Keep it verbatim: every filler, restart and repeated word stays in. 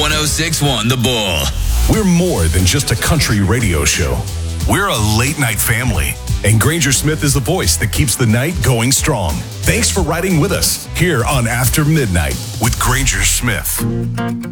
one oh six point one The Bull. We're more than just a country radio show. We're a late night family. And Granger Smith is the voice that keeps the night going strong. Thanks for riding with us here on After Midnight with Granger Smith.